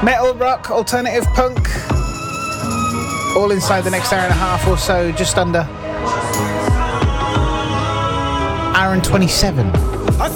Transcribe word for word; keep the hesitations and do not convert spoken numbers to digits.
Metal, rock, alternative punk, all inside the next hour and a half or so, just under hour and twenty-seven.